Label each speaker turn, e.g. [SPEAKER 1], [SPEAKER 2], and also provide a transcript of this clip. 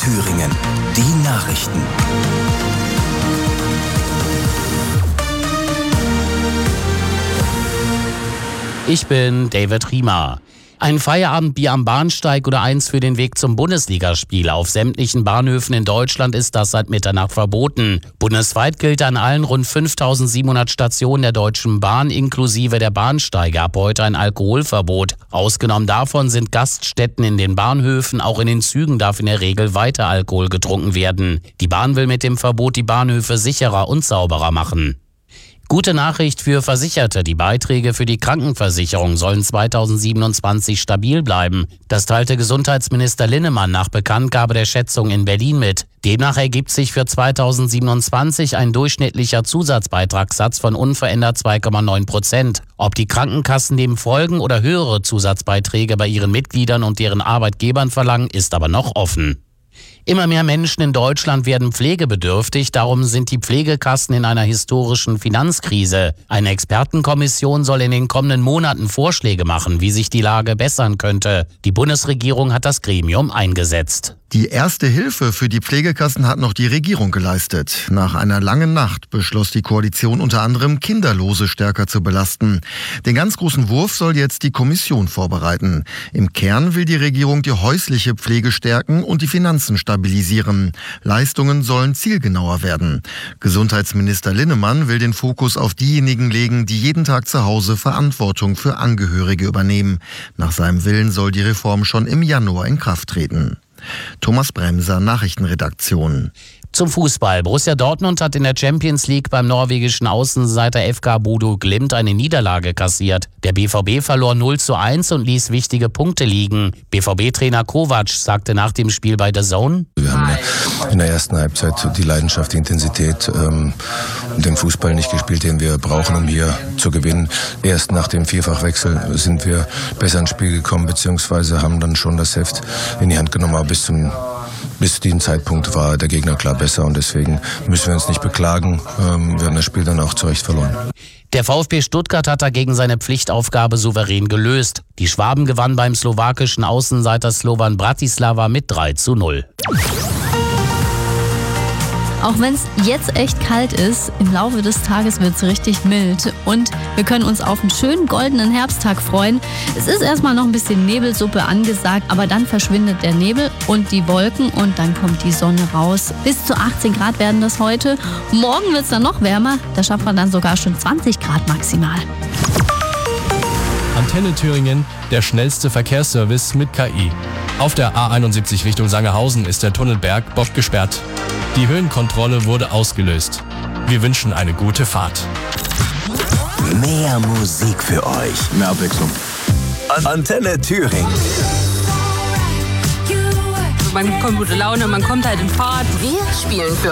[SPEAKER 1] Thüringen. Die Nachrichten.
[SPEAKER 2] Ich bin David Riemer. Ein Feierabendbier am Bahnsteig oder eins für den Weg zum Bundesligaspiel. Auf sämtlichen Bahnhöfen in Deutschland ist das seit Mitternacht verboten. Bundesweit gilt an allen rund 5.700 Stationen der Deutschen Bahn inklusive der Bahnsteige ab heute ein Alkoholverbot. Ausgenommen davon sind Gaststätten in den Bahnhöfen. Auch in den Zügen darf in der Regel weiter Alkohol getrunken werden. Die Bahn will mit dem Verbot die Bahnhöfe sicherer und sauberer machen. Gute Nachricht für Versicherte. Die Beiträge für die Krankenversicherung sollen 2027 stabil bleiben. Das teilte Gesundheitsminister Linnemann nach Bekanntgabe der Schätzung in Berlin mit. Demnach ergibt sich für 2027 ein durchschnittlicher Zusatzbeitragssatz von unverändert 2,9%. Ob die Krankenkassen dem folgen oder höhere Zusatzbeiträge bei ihren Mitgliedern und deren Arbeitgebern verlangen, ist aber noch offen. Immer mehr Menschen in Deutschland werden pflegebedürftig, darum sind die Pflegekassen in einer historischen Finanzkrise. Eine Expertenkommission soll in den kommenden Monaten Vorschläge machen, wie sich die Lage bessern könnte. Die Bundesregierung hat das Gremium eingesetzt.
[SPEAKER 3] Die erste Hilfe für die Pflegekassen hat noch die Regierung geleistet. Nach einer langen Nacht beschloss die Koalition unter anderem, Kinderlose stärker zu belasten. Den ganz großen Wurf soll jetzt die Kommission vorbereiten. Im Kern will die Regierung die häusliche Pflege stärken und die Finanzen stabilisieren. Leistungen sollen zielgenauer werden. Gesundheitsminister Linnemann will den Fokus auf diejenigen legen, die jeden Tag zu Hause Verantwortung für Angehörige übernehmen. Nach seinem Willen soll die Reform schon im Januar in Kraft treten. Thomas Bremser, Nachrichtenredaktion.
[SPEAKER 2] Zum Fußball. Borussia Dortmund hat in der Champions League beim norwegischen Außenseiter FK Bodo Glimt eine Niederlage kassiert. Der BVB verlor 0:1 und ließ wichtige Punkte liegen. BVB-Trainer Kovac sagte nach dem Spiel bei The Zone:
[SPEAKER 4] Wir haben in der ersten Halbzeit die Leidenschaft, die Intensität und den Fußball nicht gespielt, den wir brauchen, um hier zu gewinnen. Erst nach dem Vierfachwechsel sind wir besser ins Spiel gekommen, beziehungsweise haben dann schon das Heft in die Hand genommen. Aber bis zu diesem Zeitpunkt war der Gegner klar besser und deswegen müssen wir uns nicht beklagen. Wir haben das Spiel dann auch zu Recht verloren.
[SPEAKER 2] Der VfB Stuttgart hat dagegen seine Pflichtaufgabe souverän gelöst. Die Schwaben gewannen beim slowakischen Außenseiter Slovan Bratislava mit 3:0.
[SPEAKER 5] Auch wenn es jetzt echt kalt ist, im Laufe des Tages wird es richtig mild und wir können uns auf einen schönen goldenen Herbsttag freuen. Es ist erstmal noch ein bisschen Nebelsuppe angesagt, aber dann verschwindet der Nebel und die Wolken und dann kommt die Sonne raus. Bis zu 18 Grad werden das heute. Morgen wird es dann noch wärmer, da schafft man dann sogar schon 20 Grad maximal.
[SPEAKER 6] Antenne Thüringen, der schnellste Verkehrsservice mit KI. Auf der A71 Richtung Sangerhausen ist der Tunnelberg Bock gesperrt. Die Höhenkontrolle wurde ausgelöst. Wir wünschen eine gute Fahrt.
[SPEAKER 1] Mehr Musik für euch.
[SPEAKER 7] Mehr Abwechslung.
[SPEAKER 1] Antenne Thüringen.
[SPEAKER 8] Man bekommt gute Laune, man kommt halt in Fahrt.
[SPEAKER 9] Wir spielen für